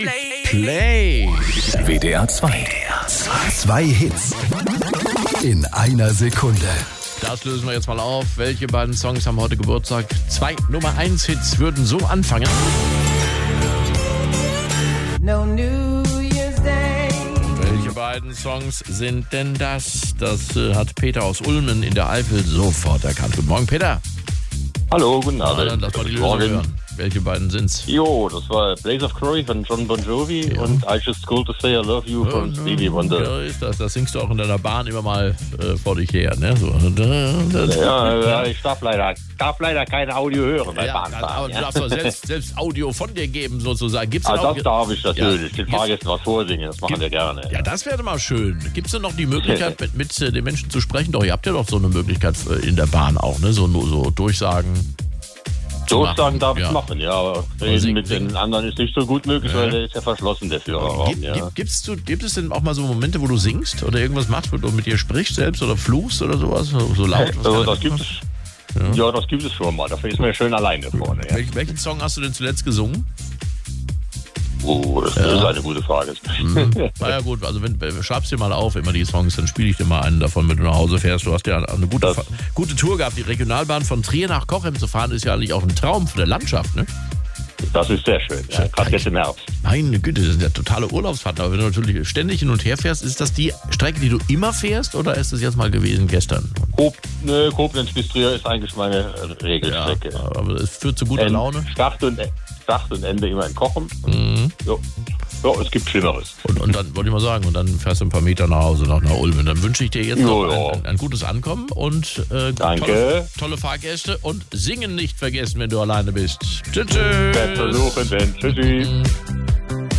Play. WDR 2. Zwei Hits in einer Sekunde. Das lösen wir jetzt mal auf. Welche beiden Songs haben heute Geburtstag? 2 Nummer 1 Hits würden so anfangen. No New Year's Day. Welche beiden Songs sind denn das? Das hat Peter aus Ulmen in der Eifel sofort erkannt. Guten Morgen, Peter. Hallo, guten Abend. Dann lass mal die Lösung hören. Welche beiden sind's? Jo, das war Blaze of Glory von John Bon Jovi und I Just Called to Say I Love You von Stevie Wonder. Ja, ist das singst du auch in deiner Bahn immer mal vor dich her, ne? So. Ja, ich darf leider kein Audio hören bei Bahnfahren. Aber du darfst doch selbst Audio von dir geben, sozusagen. Gibt's denn Das darf ich natürlich. Ja. Den Fahrgästen was vorsingen, das machen wir gerne. Ja, das wäre mal schön. Gibt es denn noch die Möglichkeit, mit den Menschen zu sprechen? Doch, ihr habt ja doch so eine Möglichkeit in der Bahn auch, ne? So Durchsagen. Durchsagen darf ich machen, ja, aber reden mit singen. den anderen ist nicht so gut möglich, weil der ist ja verschlossen, der Führerraum. Gibt es denn auch mal so Momente, wo du singst oder irgendwas machst, wo du mit dir sprichst selbst oder fluchst oder sowas? So laut? Das gibt es. Ja, das gibt es schon mal. Dafür ist man ja schön alleine vorne. Ja. Welchen Song hast du denn zuletzt gesungen? Oh, das ist eine gute Frage. Na ja gut, also schreibst dir mal auf, immer die Songs, dann spiele ich dir mal einen davon, wenn du nach Hause fährst. Du hast ja eine gute Tour gehabt. Die Regionalbahn von Trier nach Cochem zu fahren, ist ja eigentlich auch ein Traum für der Landschaft, ne? Das ist sehr schön, ja, gerade jetzt im Herbst. Meine Güte, das sind ja totale Urlaubspartner. Aber wenn du natürlich ständig hin und her fährst, ist das die Strecke, die du immer fährst oder ist das jetzt mal gewesen gestern? Koblenz bis Trier ist eigentlich meine Regelstrecke. Ja, aber es führt zu guter Laune. Start und Ende immer in Cochem. Ja, es gibt Schlimmeres. Und dann wollte ich mal sagen, und dann fährst du ein paar Meter nach Hause, nach Ulmen. Dann wünsche ich dir jetzt noch ein gutes Ankommen und tolle Fahrgäste und singen nicht vergessen, wenn du alleine bist. Tschüss. Versuchen denn. Tschüssi.